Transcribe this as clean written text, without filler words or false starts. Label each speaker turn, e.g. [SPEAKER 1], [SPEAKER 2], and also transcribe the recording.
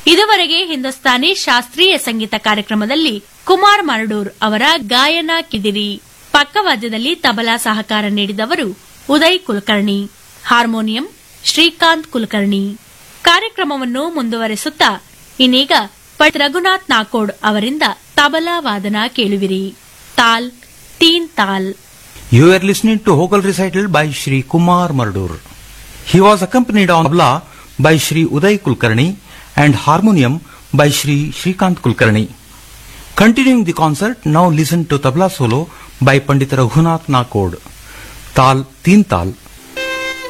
[SPEAKER 1] ಇದುವರೆಗೆ ಹಿಂದೂಸ್ತಾನಿ ಶಾಸ್ತ್ರೀಯ ಸಂಗೀತ ಕಾರ್ಯಕ್ರಮದಲ್ಲಿ ಕುಮಾರ್ ಮರಡೂರ್ ಅವರ ಗಾಯನ ಕಿದಿರಿ. ಪಕ್ಕವಾದ್ಯದಲ್ಲಿ ತಬಲಾ ಸಹಕಾರ ನೀಡಿದವರು ಉದಯ್ ಕುಲಕರ್ಣಿ, ಹಾರ್ಮೋನಿಯಂ ಶ್ರೀಕಾಂತ್ ಕುಲಕರ್ಣಿ. ಕಾರ್ಯಕ್ರಮವನ್ನು ಮುಂದುವರೆಸುತ್ತಾ ಇನ್ನೀಗ ರಘುನಾಥ್ ನಾಕೋಡ್ ಅವರಿಂದ ತಬಲಾ ವಾದನ ಕೇಳುವಿರಿ. ತಾಲ್ ತೀನ್ ತಾಲ್.
[SPEAKER 2] You are listening to vocal recital by Shri Kumar Mardur. He was accompanied on tabla by Shri Uday Kulkarni and harmonium by Shri Shrikant Kulkarni. Continuing the concert, now listen to tabla solo by Pandit Raghunath Nakod. Tal Teen Tal.